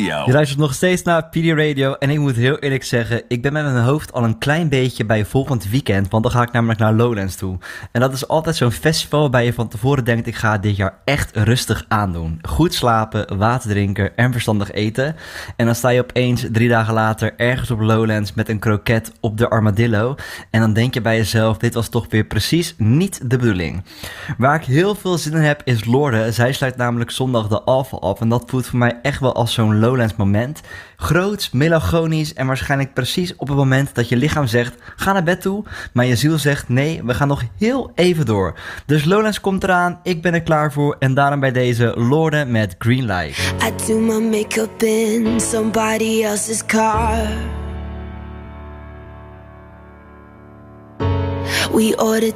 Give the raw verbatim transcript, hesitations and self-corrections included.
Radio. Je luistert nog steeds naar P D Radio en ik moet heel eerlijk zeggen, ik ben met mijn hoofd al een klein beetje bij volgend weekend, want dan ga ik namelijk naar Lowlands toe. En dat is altijd zo'n festival waarbij je van tevoren denkt, ik ga dit jaar echt rustig aandoen. Goed slapen, water drinken en verstandig eten. En dan sta je opeens drie dagen later ergens op Lowlands met een kroket op de armadillo. En dan denk je bij jezelf, dit was toch weer precies niet de bedoeling. Waar ik heel veel zin in heb is Lorde. Zij sluit namelijk zondag de Alpha af en dat voelt voor mij echt wel als zo'n Lowlands moment. Groots, melancholisch en waarschijnlijk precies op het moment dat je lichaam zegt, ga naar bed toe. Maar je ziel zegt, nee, we gaan nog heel even door. Dus Lowlands komt eraan, ik ben er klaar voor en daarom bij deze Lorde met Green Light. I do my makeup in somebody else's car. We ordered